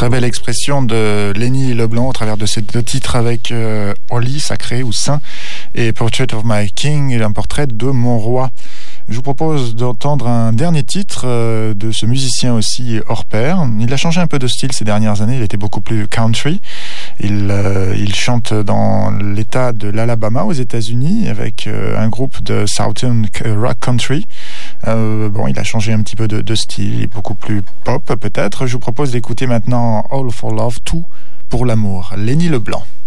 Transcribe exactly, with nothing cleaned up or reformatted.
Très belle expression de Lenny Leblanc au travers de ces deux titres avec euh, Holy, sacré ou saint, et Portrait of My King, un portrait de mon roi. Je vous propose d'entendre un dernier titre euh, de ce musicien aussi hors pair. Il a changé un peu de style ces dernières années, il était beaucoup plus country. Il, euh, il chante dans l'état de l'Alabama aux États-Unis avec euh, un groupe de Southern Rock Country. Euh, bon, il a changé un petit peu de, de style, il est beaucoup plus pop peut-être. Je vous propose d'écouter maintenant All for Love, tout pour l'amour. Lenny Leblanc.